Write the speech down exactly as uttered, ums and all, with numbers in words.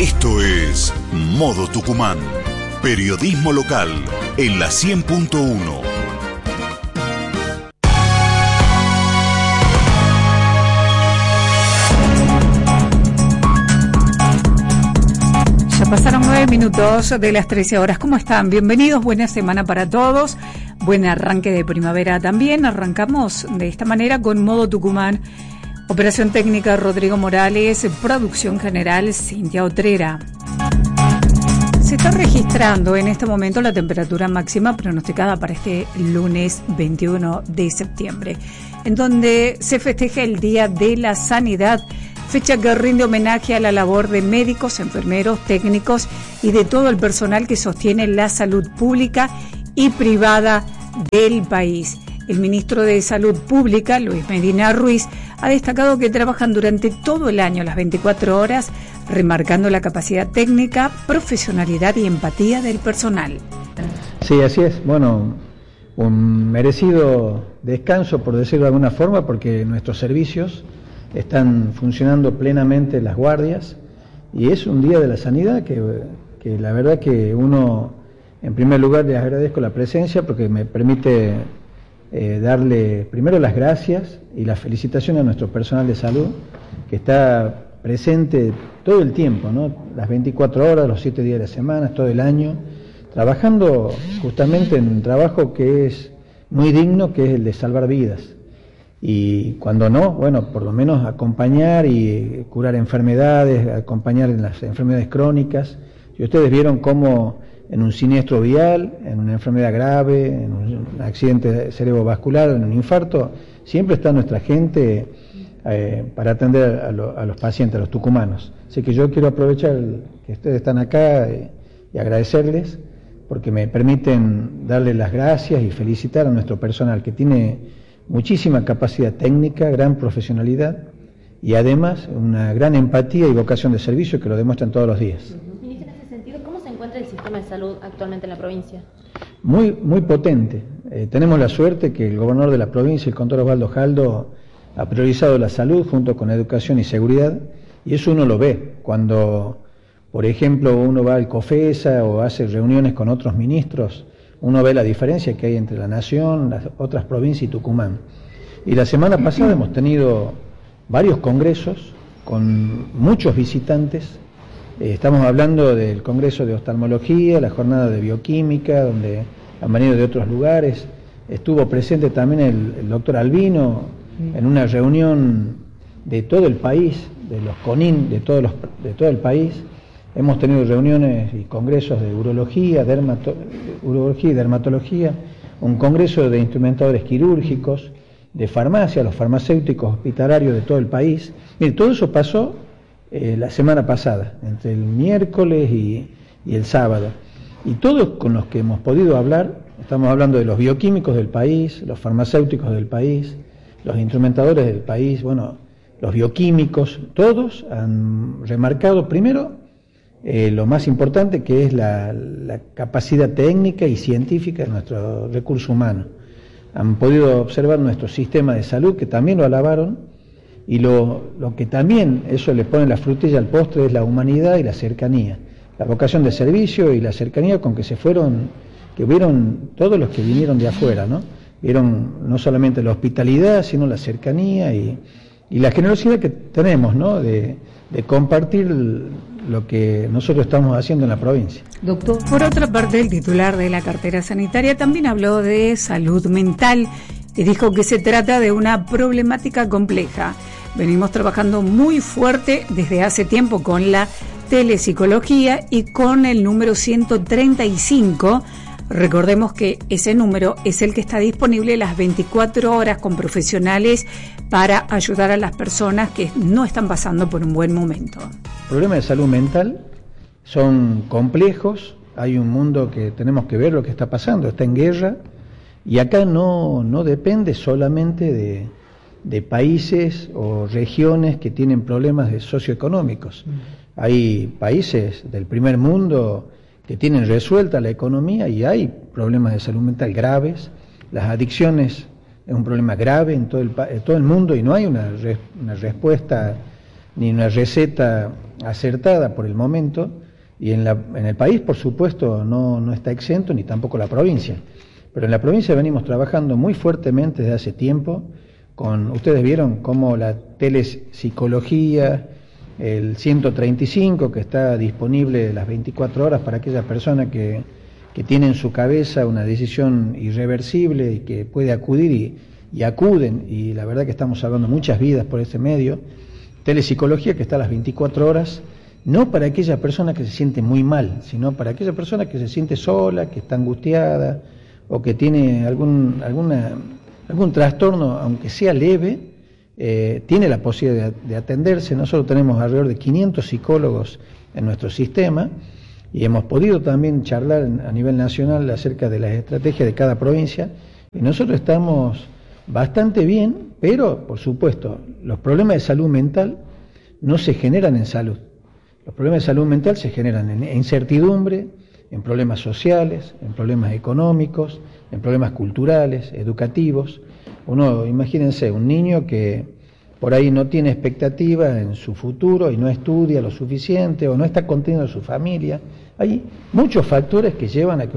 Esto es Modo Tucumán, periodismo local en la cien punto uno. Ya pasaron nueve minutos de las trece horas. ¿Cómo están? Bienvenidos, buena semana para todos. Buen arranque de primavera también. Arrancamos de esta manera con Modo Tucumán. Operación técnica Rodrigo Morales, producción general Cintia Otrera. Se está registrando en este momento la temperatura máxima pronosticada para este lunes veintiuno de septiembre, en donde se festeja el Día de la Sanidad, fecha que rinde homenaje a la labor de médicos, enfermeros, técnicos y de todo el personal que sostiene la salud pública y privada del país. El ministro de Salud Pública, Luis Medina Ruiz, ha destacado que trabajan durante todo el año, las veinticuatro horas, remarcando la capacidad técnica, profesionalidad y empatía del personal. Sí, así es. Bueno, un merecido descanso, por decirlo de alguna forma, porque nuestros servicios están funcionando plenamente, las guardias, y es un día de la sanidad que, que la verdad que uno, en primer lugar, les agradezco la presencia porque me permite eh, darle primero las gracias y la felicitación a nuestro personal de salud que está presente todo el tiempo, ¿no? Las veinticuatro horas, los siete días de la semana, todo el año, trabajando justamente en un trabajo que es muy digno, que es el de salvar vidas. Y cuando no, bueno, por lo menos acompañar y curar enfermedades, acompañar en las enfermedades crónicas. Y ustedes vieron cómo en un siniestro vial, en una enfermedad grave, en un accidente cerebrovascular, en un infarto, siempre está nuestra gente eh, para atender a, lo, a los pacientes, a los tucumanos. Así que yo quiero aprovechar el, que ustedes están acá y, y agradecerles porque me permiten darles las gracias y felicitar a nuestro personal que tiene muchísima capacidad técnica, gran profesionalidad y además una gran empatía y vocación de servicio que lo demuestran todos los días. Ministro, en ese sentido, ¿cómo se encuentra el sistema de salud actualmente en la provincia? Muy, muy potente. Eh, tenemos la suerte que el gobernador de la provincia, el contador Osvaldo Jaldo, ha priorizado la salud junto con educación y seguridad, y eso uno lo ve cuando, por ejemplo, uno va al COFESA o hace reuniones con otros ministros. Uno ve la diferencia que hay entre la Nación, las otras provincias y Tucumán. Y la semana pasada hemos tenido varios congresos con muchos visitantes. Eh, estamos hablando del Congreso de Oftalmología, la jornada de Bioquímica, donde han venido de otros lugares. Estuvo presente también el, el doctor Albino en una reunión de todo el país, de los CONIN, de, todos los, de todo el país. Hemos tenido reuniones y congresos de urología, dermato, urología y dermatología, un congreso de instrumentadores quirúrgicos, de farmacia, los farmacéuticos hospitalarios de todo el país. Mire, todo eso pasó eh, la semana pasada, entre el miércoles y, y el sábado. Y todos con los que hemos podido hablar, estamos hablando de los bioquímicos del país, los farmacéuticos del país, los instrumentadores del país, bueno, los bioquímicos, todos han remarcado primero Eh, lo más importante que es la, la capacidad técnica y científica de nuestro recurso humano. Han podido observar nuestro sistema de salud, que también lo alabaron, y lo, lo que también eso le pone la frutilla al postre es la humanidad y la cercanía, la vocación de servicio y la cercanía con que se fueron, que vieron todos los que vinieron de afuera, ¿no? Vieron no solamente la hospitalidad, sino la cercanía y, y la generosidad que tenemos, ¿no? De, de compartir lo que nosotros estamos haciendo en la provincia. Doctor, por otra parte, el titular de la cartera sanitaria también habló de salud mental y dijo que se trata de una problemática compleja. Venimos trabajando muy fuerte desde hace tiempo con la telepsicología y con el número ciento treinta y cinco. Recordemos que ese número es el que está disponible las veinticuatro horas con profesionales para ayudar a las personas que no están pasando por un buen momento. Los problemas de salud mental son complejos, hay un mundo que tenemos que ver lo que está pasando, está en guerra, y acá no, no depende solamente de, de países o regiones que tienen problemas de socioeconómicos. Hay países del primer mundo que tienen resuelta la economía y hay problemas de salud mental graves. Las adicciones es un problema grave en todo el, en todo el mundo y no hay una, re, una respuesta ni una receta acertada por el momento, y en, la, en el país, por supuesto, no, no está exento, ni tampoco la provincia. Pero en la provincia venimos trabajando muy fuertemente desde hace tiempo, con, ustedes vieron cómo la telepsicología, el ciento treinta y cinco, que está disponible las veinticuatro horas para aquellas personas que, que tienen en su cabeza una decisión irreversible y que puede acudir y, y acuden, y la verdad que estamos salvando muchas vidas por ese medio. Telepsicología que está a las veinticuatro horas, no para aquella persona que se siente muy mal, sino para aquella persona que se siente sola, que está angustiada o que tiene algún, alguna, algún trastorno, aunque sea leve, eh, tiene la posibilidad de, de atenderse. Nosotros tenemos alrededor de quinientos psicólogos en nuestro sistema y hemos podido también charlar a nivel nacional acerca de las estrategias de cada provincia, y nosotros estamos bastante bien, pero por supuesto los problemas de salud mental no se generan en salud. Los problemas de salud mental se generan en incertidumbre, en problemas sociales, en problemas económicos, en problemas culturales, educativos. Uno, imagínense, un niño que por ahí no tiene expectativas en su futuro y no estudia lo suficiente o no está contento en su familia. Hay muchos factores que llevan a que